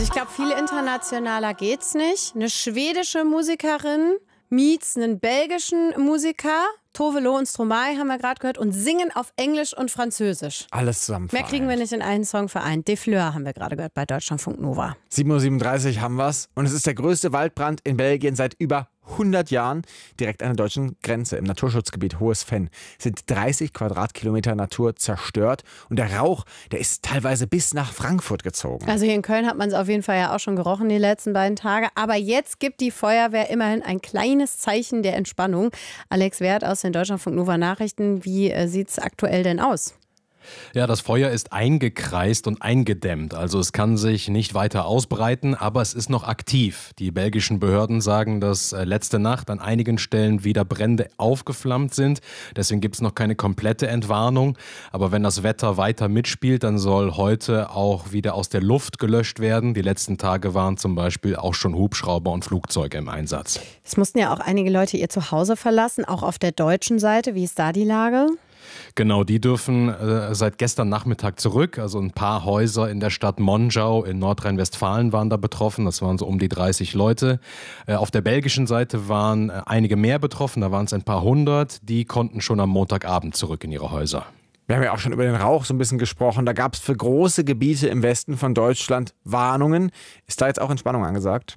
Also ich glaube, viel internationaler geht's nicht. Eine schwedische Musikerin meets einen belgischen Musiker, Tove Lo und Stromae haben wir gerade gehört, und singen auf Englisch und Französisch. Alles zusammen Mehr vereint. kriegen wir nicht in einen Song vereint. De Fleur haben wir gerade gehört bei Deutschlandfunk Nova. 7:37 Uhr haben wir's. Und es ist der größte Waldbrand in Belgien seit über 100 Jahren. Direkt an der deutschen Grenze im Naturschutzgebiet Hohes Venn sind 30 Quadratkilometer Natur zerstört. Und der Rauch, der ist teilweise bis nach Frankfurt gezogen. Also hier in Köln hat man es auf jeden Fall ja auch schon gerochen die letzten beiden Tage. Aber jetzt gibt die Feuerwehr immerhin ein kleines Zeichen der Entspannung. Alex Wert aus den Deutschlandfunk Nova Nachrichten. Wie sieht es aktuell denn aus? Ja, das Feuer ist eingekreist und eingedämmt. Also es kann sich nicht weiter ausbreiten, aber es ist noch aktiv. Die belgischen Behörden sagen, dass letzte Nacht an einigen Stellen wieder Brände aufgeflammt sind. Deswegen gibt es noch keine komplette Entwarnung. Aber wenn das Wetter weiter mitspielt, dann soll heute auch wieder aus der Luft gelöscht werden. Die letzten Tage waren zum Beispiel auch schon Hubschrauber und Flugzeuge im Einsatz. Es mussten ja auch einige Leute ihr Zuhause verlassen, auch auf der deutschen Seite. Wie ist da die Lage? Genau, die dürfen seit gestern Nachmittag zurück. Also ein paar Häuser in der Stadt Monschau in Nordrhein-Westfalen waren da betroffen. Das waren so um die 30 Leute. Auf der belgischen Seite waren einige mehr betroffen. Da waren es ein paar hundert. Die konnten schon am Montagabend zurück in ihre Häuser. Wir haben ja auch schon über den Rauch so ein bisschen gesprochen. Da gab es für große Gebiete im Westen von Deutschland Warnungen. Ist da jetzt auch Entspannung angesagt?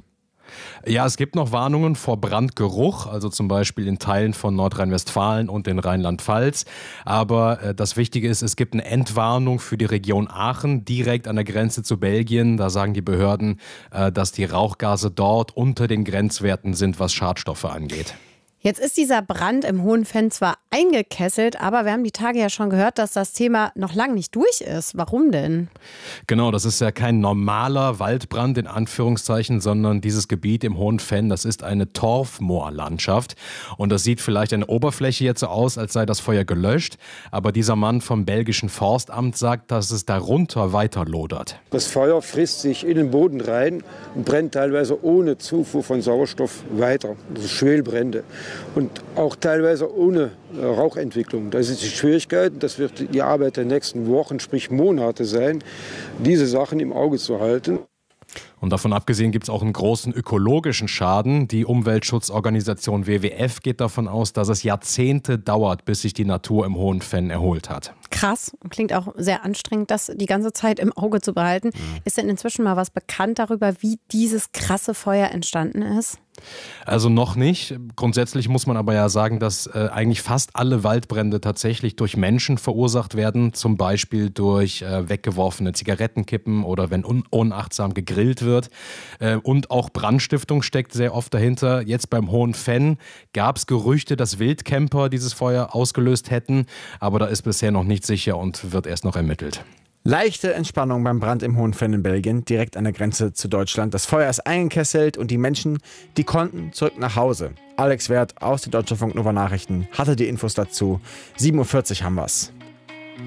Ja, es gibt noch Warnungen vor Brandgeruch, also zum Beispiel in Teilen von Nordrhein-Westfalen und in Rheinland-Pfalz. Aber das Wichtige ist, es gibt eine Entwarnung für die Region Aachen, direkt an der Grenze zu Belgien. Da sagen die Behörden, dass die Rauchgase dort unter den Grenzwerten sind, was Schadstoffe angeht. Jetzt ist dieser Brand im Hohen Venn zwar eingekesselt, aber wir haben die Tage ja schon gehört, dass das Thema noch lange nicht durch ist. Warum denn? Genau, das ist ja kein normaler Waldbrand in Anführungszeichen, sondern dieses Gebiet im Hohen Venn, das ist eine Torfmoorlandschaft. Und das sieht vielleicht an der Oberfläche jetzt so aus, als sei das Feuer gelöscht. Aber dieser Mann vom belgischen Forstamt sagt, dass es darunter weiter lodert. Das Feuer frisst sich in den Boden rein und brennt teilweise ohne Zufuhr von Sauerstoff weiter. Das sind Schwelbrände. Und auch teilweise ohne Rauchentwicklung. Das ist die Schwierigkeit, das wird die Arbeit der nächsten Wochen, sprich Monate sein, diese Sachen im Auge zu halten. Und davon abgesehen gibt es auch einen großen ökologischen Schaden. Die Umweltschutzorganisation WWF geht davon aus, dass es Jahrzehnte dauert, bis sich die Natur im Hohen Venn erholt hat. Krass, klingt auch sehr anstrengend, das die ganze Zeit im Auge zu behalten. Ist denn inzwischen mal was bekannt darüber, wie dieses krasse Feuer entstanden ist? Also noch nicht. Grundsätzlich muss man aber ja sagen, dass eigentlich fast alle Waldbrände tatsächlich durch Menschen verursacht werden. Zum Beispiel durch weggeworfene Zigarettenkippen oder wenn unachtsam gegrillt wird. Und auch Brandstiftung steckt sehr oft dahinter. Jetzt beim Hohen Venn gab es Gerüchte, dass Wildcamper dieses Feuer ausgelöst hätten. Aber da ist bisher noch nicht sicher und wird erst noch ermittelt. Leichte Entspannung beim Brand im Hohen Venn in Belgien, direkt an der Grenze zu Deutschland. Das Feuer ist eingekesselt und die Menschen, die konnten zurück nach Hause. Alex Wert aus den Deutschlandfunk Nova Nachrichten hatte die Infos dazu. 7:40 Uhr haben wir's.